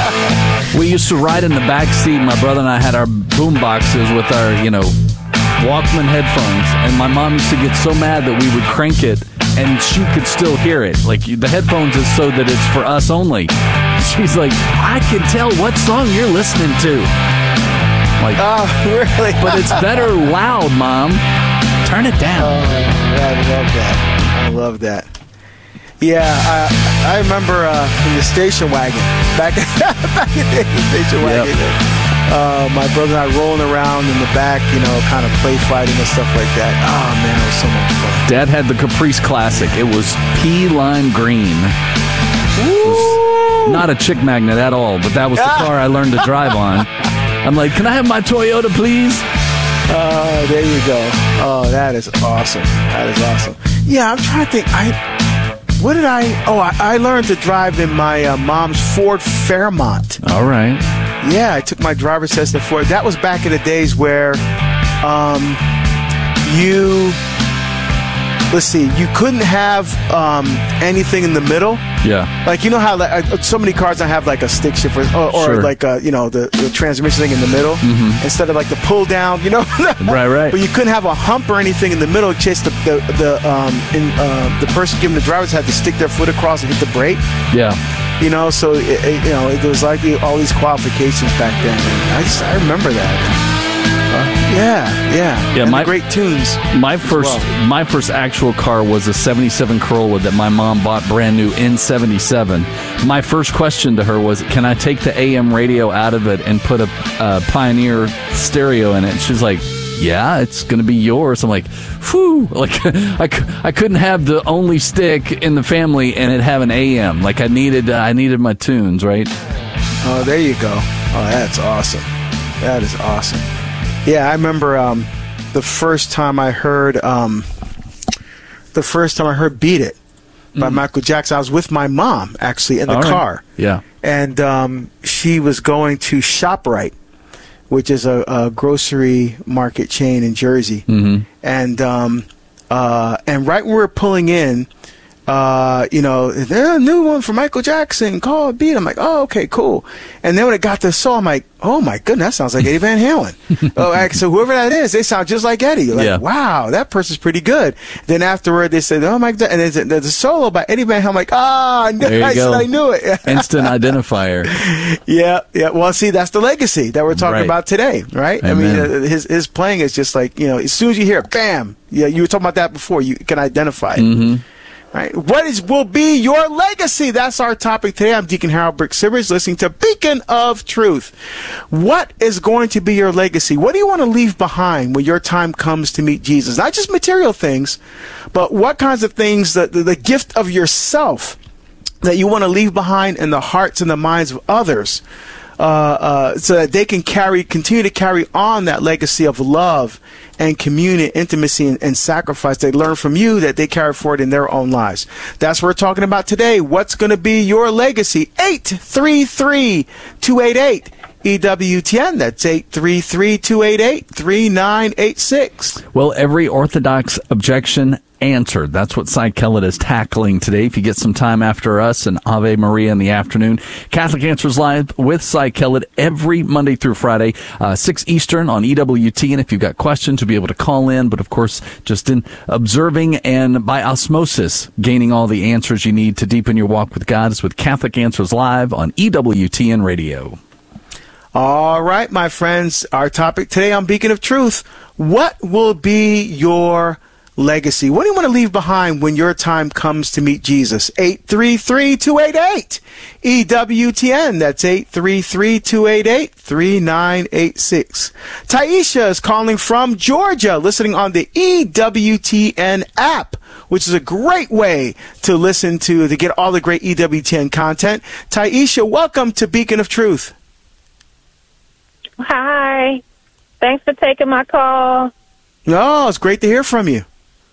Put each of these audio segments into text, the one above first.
We used to ride in the back seat. My brother and I had our boom boxes with our, Walkman headphones. And my mom used to get so mad that we would crank it and she could still hear it. Like, the headphones is so that it's for us only. She's like, I can tell what song you're listening to. Like, oh, really? But it's better loud, Mom. Turn it down. Oh, I love that. I love that. Yeah, I remember in the station wagon, back in the station wagon, my brother and I rolling around in the back, kind of play fighting and stuff like that. Oh, man, it was so much fun. Dad had the Caprice Classic. It was pea lime green. It was not a chick magnet at all, but that was the car I learned to drive on. I'm like, can I have my Toyota, please? Oh, there you go. Oh, that is awesome. That is awesome. Yeah, I'm trying to think. I learned to drive in my mom's Ford Fairmont. All right. Yeah, I took my driver's test at Ford. That was back in the days where you couldn't have anything in the middle. Yeah. Like, you know how so many cars don't have like a stick shift or sure. like the transmission thing in the middle instead of like the pull down, Right. But you couldn't have a hump or anything in the middle in case the person giving the driver's had to stick their foot across and hit the brake. Yeah. So it was like all these qualifications back then. And I remember that. Yeah. And great tunes. My first actual car was a '77 Corolla that my mom bought brand new in '77. My first question to her was, "Can I take the AM radio out of it and put a Pioneer stereo in it?" And she's like, "Yeah, it's going to be yours." I'm like, "Whew!" Like I couldn't have the only stick in the family and it have an AM. Like I needed my tunes, right? Oh, there you go. Oh, that's awesome. That is awesome. Yeah, I remember the first time I heard "Beat It" by Michael Jackson. I was with my mom actually in the car. Yeah, and she was going to ShopRite, which is a grocery market chain in Jersey. And right when we were pulling in, there's a new one for Michael Jackson called "Beat." I'm like, oh, okay, cool. And then when it got to song, I'm like, oh my goodness, that sounds like Eddie Van Halen. So whoever that is, they sound just like Eddie. Like, wow, that person's pretty good. Then afterward, they said, oh my God, and there's a solo by Eddie Van Halen. I'm like, I knew it. Instant identifier. Yeah. Well, see, that's the legacy that we're talking about today, right? Amen. I mean, his playing is just like, as soon as you hear it, bam. Yeah, you were talking about that before. You can identify it. Right. What will be your legacy? That's our topic today. I'm Deacon Harold Brick-Sivers, listening to Beacon of Truth. What is going to be your legacy? What do you want to leave behind when your time comes to meet Jesus? Not just material things, but what kinds of things, the gift of yourself that you want to leave behind in the hearts and the minds of others, so that they can continue to carry on that legacy of love and communion, intimacy, and sacrifice they learn from you that they carry forward in their own lives. That's what we're talking about today. What's going to be your legacy? 833-288 EWTN. That's 833-288-3986. Well, every Orthodox objection answered. That's what Cy Kellett is tackling today. If you get some time after us and Ave Maria in the afternoon, Catholic Answers Live with Cy Kellett every Monday through Friday, 6 Eastern on EWT. And if you've got questions, you'll be able to call in. But of course, just in observing and by osmosis, gaining all the answers you need to deepen your walk with God is with Catholic Answers Live on EWTN Radio. All right, my friends, our topic today on Beacon of Truth. What will be your legacy? What do you want to leave behind when your time comes to meet Jesus? 833-288 EWTN. That's 833-288-3986. Taisha is calling from Georgia, listening on the EWTN app, which is a great way to listen to get all the great EWTN content. Taisha, welcome to Beacon of Truth. Hi. Thanks for taking my call. No, it's great to hear from you.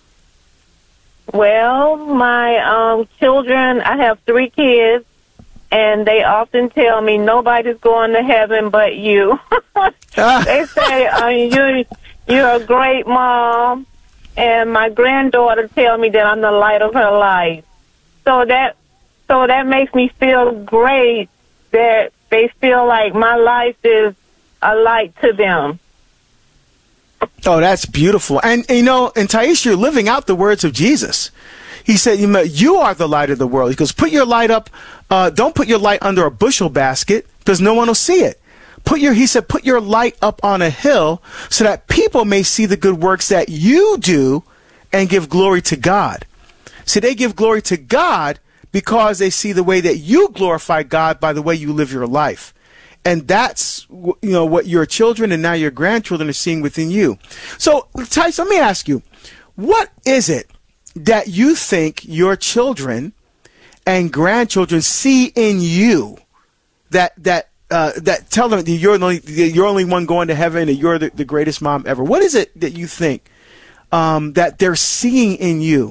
Well, my children, I have 3 kids, and they often tell me nobody's going to heaven but you. They say, you're a great mom, and my granddaughter tells me that I'm the light of her life. So that makes me feel great that they feel like my life is a light to them. Oh, that's beautiful. And Taisha, you're living out the words of Jesus. He said, you are the light of the world. He goes, put your light up. Don't put your light under a bushel basket because no one will see it. He said, put your light up on a hill so that people may see the good works that you do and give glory to God. See, they give glory to God because they see the way that you glorify God by the way you live your life. And that's, what your children and now your grandchildren are seeing within you. So, Tice, let me ask you, what is it that you think your children and grandchildren see in you that tell them that you're only one going to heaven and you're the greatest mom ever? What is it that you think that they're seeing in you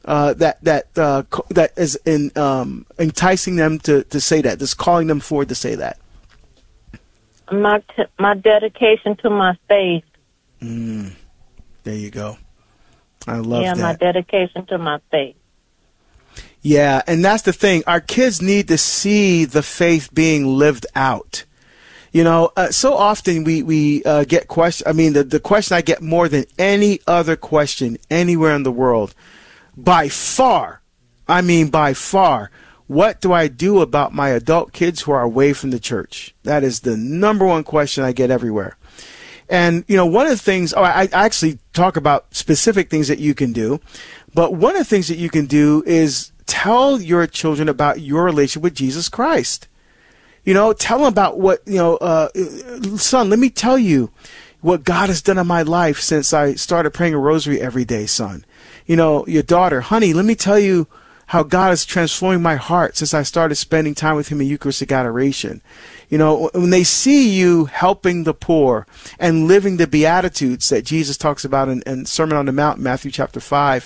that is enticing them to say that, that's calling them forward to say that? My dedication to my faith. There you go. I love that. Yeah, my dedication to my faith. Yeah, and that's the thing. Our kids need to see the faith being lived out. So often we get questions. I mean, the question I get more than any other question anywhere in the world, by far, what do I do about my adult kids who are away from the church? That is the number one question I get everywhere. And, one of the things, I actually talk about specific things that you can do, but one of the things that you can do is tell your children about your relationship with Jesus Christ. Tell them about what, son, let me tell you what God has done in my life since I started praying a rosary every day, son. Your daughter, honey, let me tell you how God is transforming my heart since I started spending time with him in Eucharistic adoration. When they see you helping the poor and living the Beatitudes that Jesus talks about in Sermon on the Mount, Matthew chapter 5,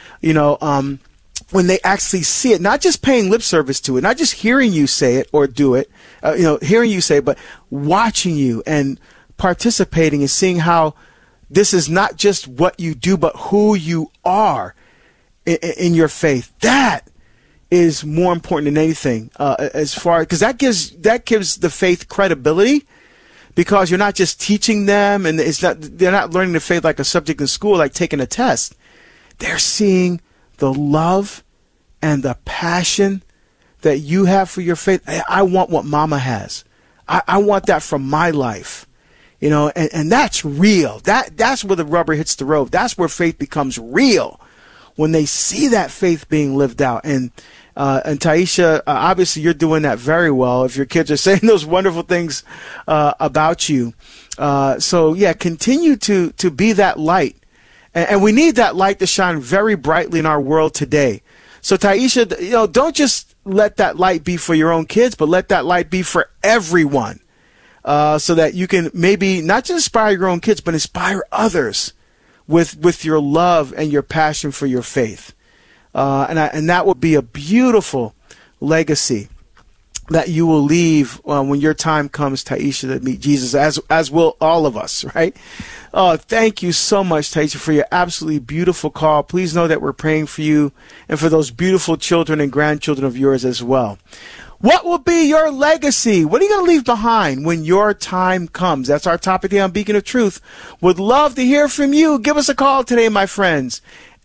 when they actually see it, not just paying lip service to it, not just hearing you say it or do it, hearing you say it, but watching you and participating and seeing how this is not just what you do, but who you are in your faith. That is more important than anything, because that gives the faith credibility, because you're not just teaching them, and they're not learning the faith like a subject in school, like taking a test. They're seeing the love and the passion that you have for your faith. I want what Mama has. I want that from my life. And that's real. That's where the rubber hits the road. That's where faith becomes real, when they see that faith being lived out. And Taisha, obviously you're doing that very well if your kids are saying those wonderful things about you. So yeah, continue to be that light. And we need that light to shine very brightly in our world today. So Taisha, don't just let that light be for your own kids, but let that light be for everyone. So that you can maybe not just inspire your own kids, but inspire others with your love and your passion for your faith. And that will be a beautiful legacy that you will leave when your time comes, Taisha, to meet Jesus, as will all of us, right? Thank you so much, Taisha, for your absolutely beautiful call. Please know that we're praying for you and for those beautiful children and grandchildren of yours as well. What will be your legacy? What are you going to leave behind when your time comes? That's our topic here on Beacon of Truth. Would love to hear from you. Give us a call today, my friends.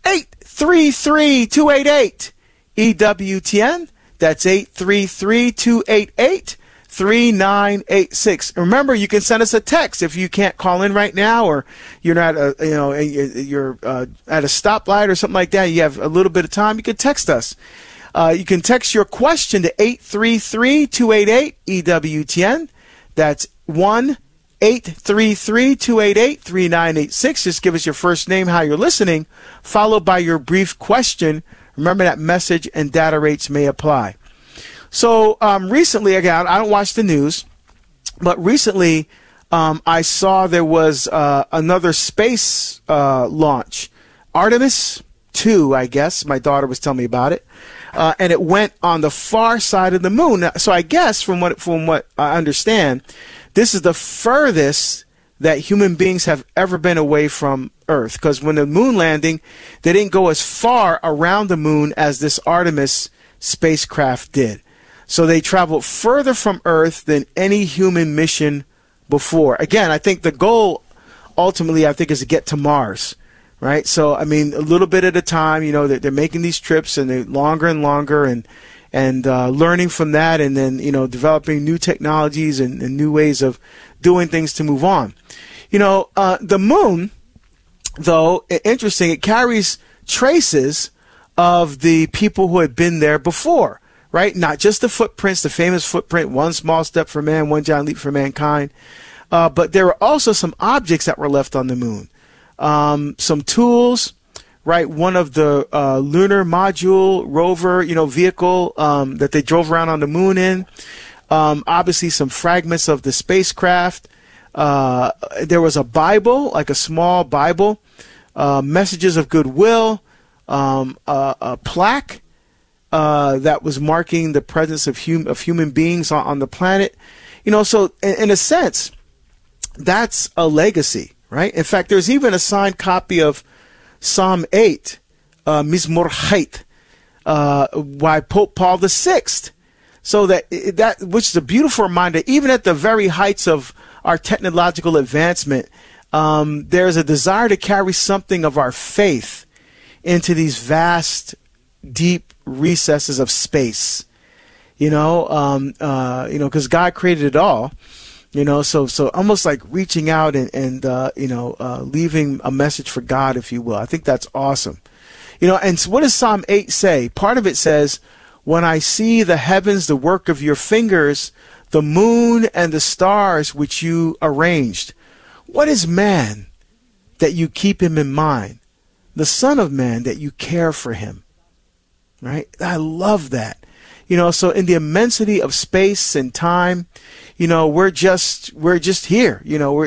833-288-EWTN. That's 833-288-3986. Remember, you can send us a text if you can't call in right now, or you're not, you're at a stoplight or something like that. You have a little bit of time. You can text us. You can text your question to 833-288-EWTN. That's 1-833-288-3986. Just give us your first name, how you're listening, followed by your brief question. Remember that message and data rates may apply. So recently, again, I don't watch the news, but recently I saw there was another space launch, Artemis 2, I guess. My daughter was telling me about it. And it went on the far side of the moon. So I guess from what I understand, this is the furthest that human beings have ever been away from Earth. Because when the moon landing, they didn't go as far around the moon as this Artemis spacecraft did. So they traveled further from Earth than any human mission before. Again, I think the goal ultimately, I think, is to get to Mars, right? So, I mean, a little bit at a time, you know, they're making these trips, and they're longer and longer, and learning from that, and then, you know, developing new technologies and new ways of doing things to move on. You know, the moon, though, interesting, it carries traces of the people who had been there before, right? Not just the footprints, the famous footprint, one small step for man, one giant leap for mankind. But there were also some objects that were left on the moon. Some tools, right? One of the lunar module rover, you know, vehicle that they drove around on the moon in. Obviously, some fragments of the spacecraft. There was a Bible, like a small Bible, messages of goodwill, a plaque that was marking the presence of human beings on the planet. You know, so in a sense, that's a legacy, right? In fact, there's even a signed copy of Psalm 8, Mizmor Chait, by Pope Paul VI. So that which is a beautiful reminder, even at the very heights of our technological advancement, there's a desire to carry something of our faith into these vast, deep recesses of space. You know, because God created it all. You know, so almost like reaching out and leaving a message for God, if you will. I think that's awesome. You know, and so what does Psalm 8 say? Part of it says, when I see the heavens, the work of your fingers, the moon and the stars which you arranged. What is man that you keep him in mind? The Son of Man that you care for him. Right? I love that. You know, so in the immensity of space and time, you know, we're just here. You know,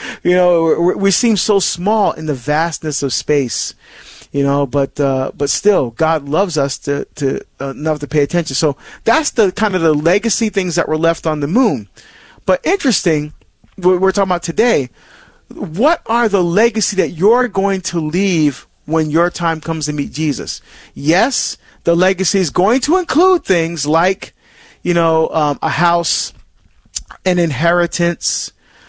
we seem so small in the vastness of space. You know, but still, God loves us to enough to pay attention. So that's the kind of the legacy things that were left on the moon. But interesting, we're talking about today. What are the legacy that you're going to leave when your time comes to meet Jesus? Yes, the legacy is going to include things like, you know, a house, an inheritance,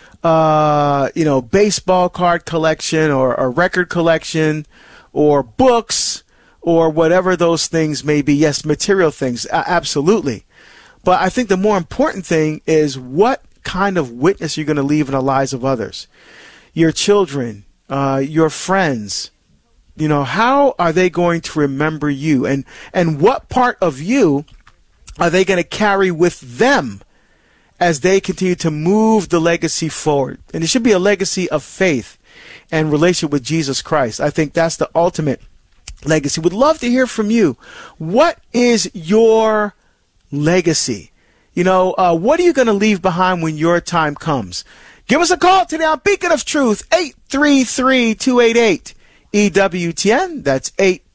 baseball card collection, or a record collection, or books, or whatever those things may be. Yes, material things, absolutely. But I think the more important thing is what kind of witness you're going to leave in the lives of others. Your children, your friends. You know, how are they going to remember you? And what part of you are they going to carry with them as they continue to move the legacy forward? And it should be a legacy of faith and relationship with Jesus Christ. I think that's the ultimate legacy. Would love to hear from you. What is your legacy? You know, what are you going to leave behind when your time comes? Give us a call today on Beacon of Truth, 833-288. EWTN, that's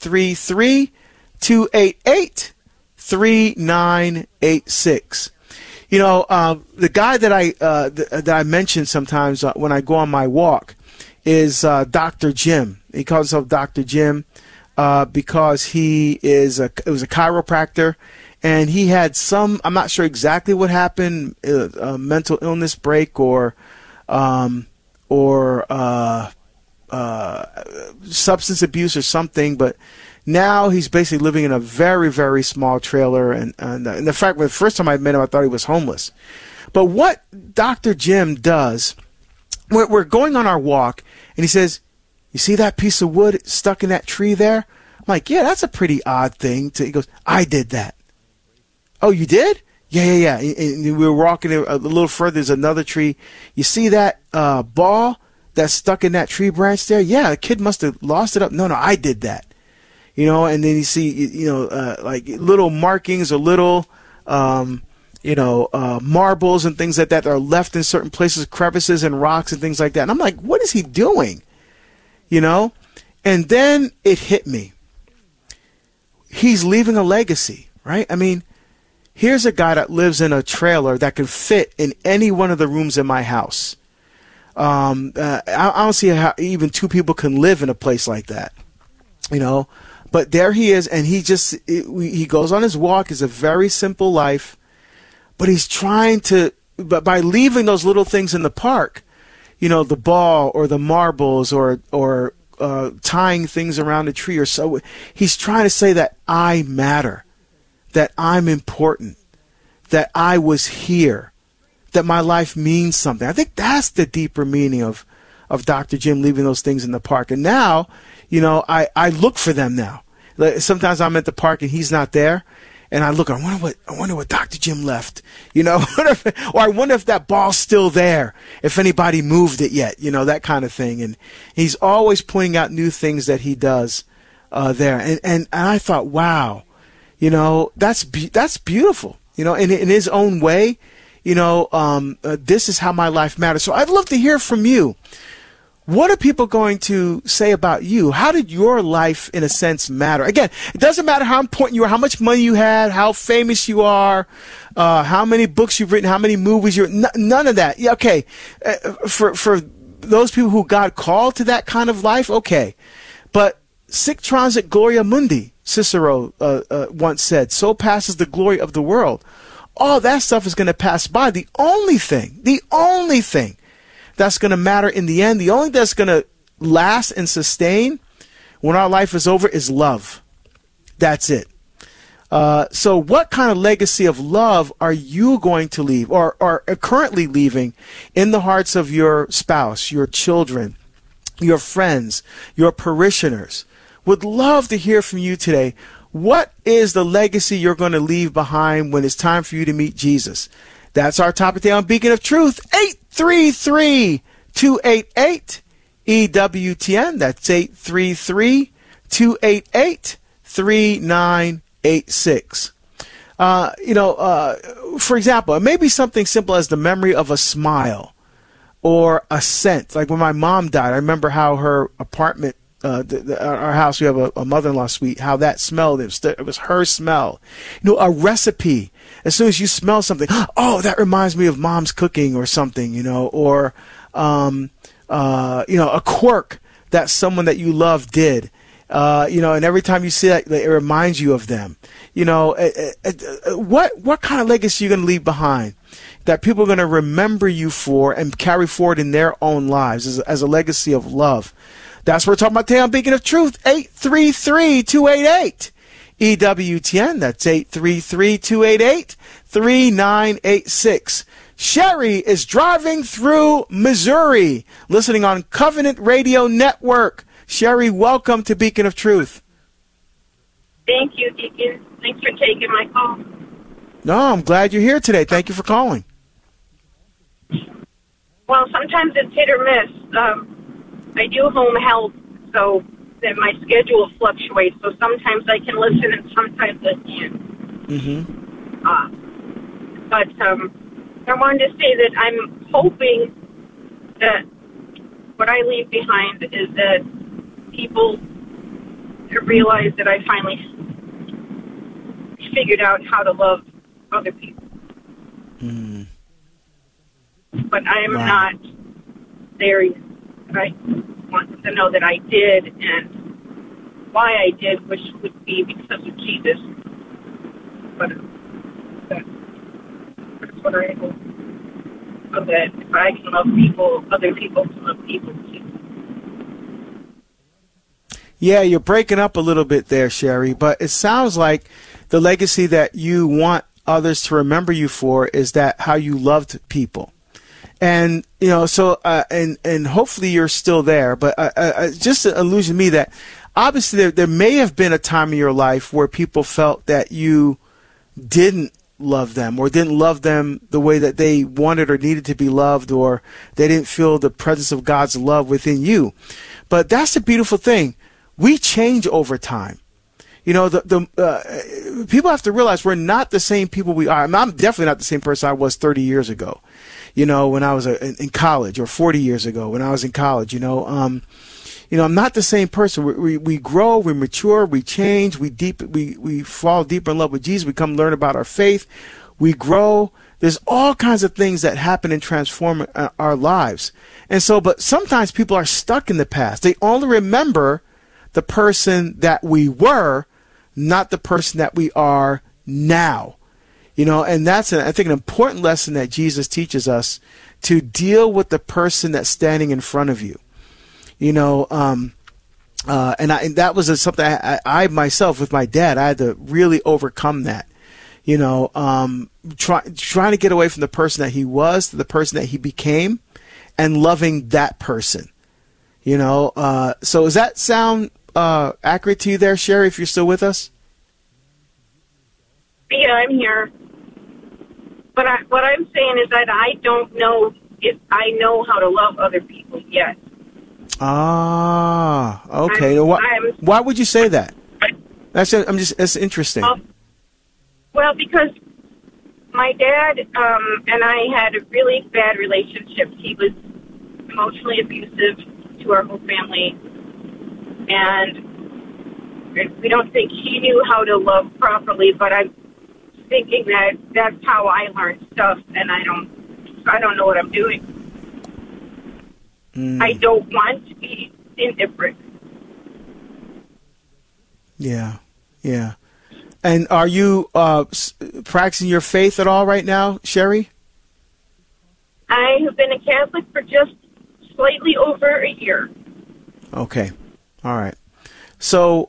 833-288-3986. You know, the guy that I mention sometimes when I go on my walk is Dr. Jim. He calls himself Dr. Jim because he was a chiropractor, and he had some, I'm not sure exactly what happened, a mental illness break or substance abuse or something, but now he's basically living in a very, very small trailer. And the fact, the first time I met him, I thought he was homeless. But what Dr. Jim does, we're going on our walk, and he says, "You see that piece of wood stuck in that tree there?" I'm like, "Yeah, that's a pretty odd thing." He goes, "I did that." "Oh, you did?" Yeah. And we were walking a little further. There's another tree. "You see that ball that's stuck in that tree branch there?" "Yeah, a kid must have lost it up." No, I did that. You know, and then you see, like little markings or little, marbles and things like that are left in certain places, crevices and rocks and things like that. And I'm like, what is he doing? You know? And then it hit me. He's leaving a legacy, right? I mean, here's a guy that lives in a trailer that can fit in any one of the rooms in my house. I don't see how even two people can live in a place like that, you know. But there he is, and he goes on his walk. It's a very simple life, But he's trying to, but by leaving those little things in the park, the ball or the marbles or tying things around a tree or so, he's trying to say that I matter, that I'm important, that I was here, that my life means something. I think that's the deeper meaning of Dr. Jim leaving those things in the park. And now, I look for them now. Sometimes I'm at the park and he's not there. And I look, I wonder what Dr. Jim left, or I wonder if that ball's still there, if anybody moved it yet, that kind of thing. And he's always pointing out new things that he does there. And I thought, wow, that's beautiful, in his own way, this is how my life matters. So I'd love to hear from you. What are people going to say about you? How did your life, in a sense, matter? Again, it doesn't matter how important you are, how much money you had, how famous you are, how many books you've written, how many movies none of that. Yeah, okay, for those people who God called to that kind of life, okay. But sic transit gloria mundi, Cicero once said, so passes the glory of the world. All that stuff is going to pass by. The only thing that's going to matter in the end, the only thing that's going to last and sustain when our life is over is love. That's it. So what kind of legacy of love are you going to leave or are currently leaving in the hearts of your spouse, your children, your friends, your parishioners? Would love to hear from you today. What is the legacy you're going to leave behind when it's time for you to meet Jesus? That's our topic today on Beacon of Truth, 833-288-EWTN. That's 833-288-3986. For example, it may be something simple as the memory of a smile or a scent. Like when my mom died, I remember how her apartment, our house, we have a mother-in-law suite, how that smelled. It was her smell. A recipe. As soon as you smell something, oh, that reminds me of mom's cooking or something, or, a quirk that someone that you love did, and every time you see that, it reminds you of them. What kind of legacy are you going to leave behind that people are going to remember you for and carry forward in their own lives as a legacy of love? That's what we're talking about today on Beacon of Truth, 833-288-EWTN. That's 833-288-3986. Sherry is driving through Missouri, listening on Covenant Radio Network. Sherry, welcome to Beacon of Truth. Thank you, Deacon. Thanks for taking my call. No, I'm glad you're here today. Thank you for calling. Well, sometimes it's hit or miss. I do home health, so that my schedule fluctuates. So sometimes I can listen and sometimes I can't. But I wanted to say that I'm hoping that what I leave behind is that people realize that I finally figured out how to love other people. But I am not there yet. I want them to know that I did and why I did, which would be because of Jesus. But that's what I hope. So that if I can love people, other people can love people too. Yeah, you're breaking up a little bit there, Sherry, but it sounds like the legacy that you want others to remember you for is that how you loved people. And, and hopefully you're still there, but just an illusion to me that obviously there may have been a time in your life where people felt that you didn't love them or didn't love them the way that they wanted or needed to be loved, or they didn't feel the presence of God's love within you. But that's the beautiful thing. We change over time. People have to realize we're not the same people we are. I'm definitely not the same person I was 30 years ago. When I was in college, or 40 years ago when I was in college, I'm not the same person. We grow, we mature, we change, we fall deeper in love with Jesus. We come learn about our faith. We grow. There's all kinds of things that happen and transform our lives. And so, but sometimes people are stuck in the past. They only remember the person that we were, not the person that we are now. And that's, I think, an important lesson that Jesus teaches us, to deal with the person that's standing in front of you. And that was something I myself, with my dad, I had to really overcome that. Trying to get away from the person that he was to the person that he became, and loving that person. So does that sound accurate to you there, Sherry, if you're still with us? Yeah, I'm here. But what I'm saying is that I don't know if I know how to love other people yet. Ah, okay. Why would you say that? That's interesting. Well, because my dad and I had a really bad relationship. He was emotionally abusive to our whole family, and we don't think he knew how to love properly. But I'm thinking that that's how I learned stuff, and I don't know what I'm doing. I don't want to be indifferent. Yeah. And are you practicing your faith at all right now, Sherry? I have been a Catholic for just slightly over a year. Okay. All right. So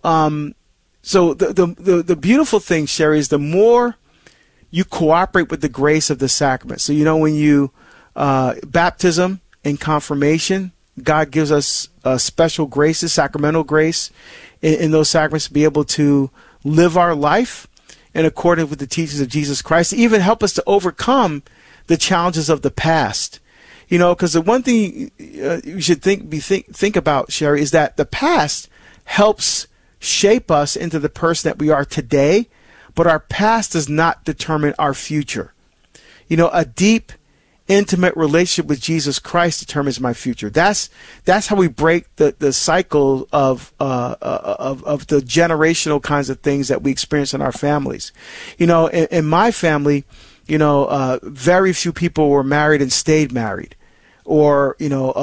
the beautiful thing, Sherry, is the more you cooperate with the grace of the sacrament. So, when you baptism and confirmation, God gives us special graces, sacramental grace in those sacraments, to be able to live our life in accordance with the teachings of Jesus Christ, even help us to overcome the challenges of the past. Because the one thing you should think about, Sherry, is that the past helps shape us into the person that we are today, but our past does not determine our future. A deep, intimate relationship with Jesus Christ determines my future. That's how we break the cycle of the generational kinds of things that we experience in our families. In my family, very few people were married and stayed married, or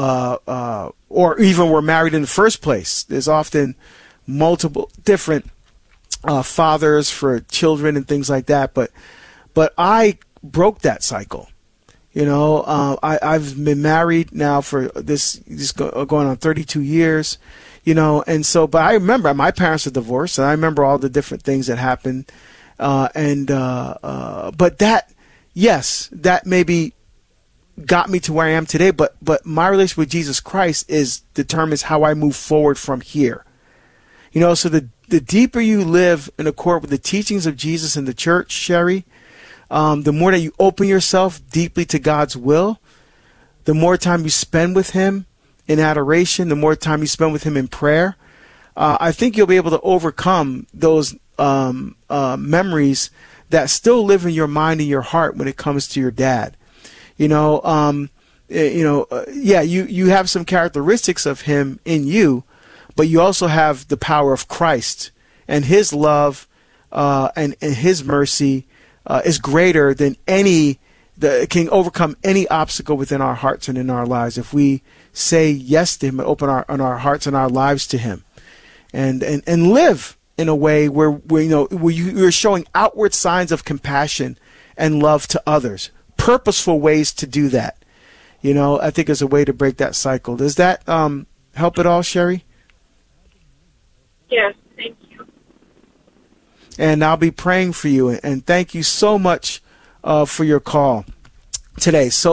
even were married in the first place. There's often multiple different fathers for children and things like that. But I broke that cycle. I've been married now for this going on 32 years, and so, but I remember my parents are divorced, and I remember all the different things that happened. But that maybe got me to where I am today, but my relationship with Jesus Christ determines how I move forward from here. So the deeper you live in accord with the teachings of Jesus in the church, Sherry, the more that you open yourself deeply to God's will, the more time you spend with Him in adoration, the more time you spend with Him in prayer, I think you'll be able to overcome those memories that still live in your mind and your heart when it comes to your dad. You have some characteristics of him in you, but you also have the power of Christ, and His love and His mercy is greater than can overcome any obstacle within our hearts and in our lives if we say yes to Him and open our hearts and our lives to Him, and live in a way where you're showing outward signs of compassion and love to others. Purposeful ways to do that, I think is a way to break that cycle. Does that help at all, Sherry? Yes, thank you. And I'll be praying for you. And thank you so much for your call today. So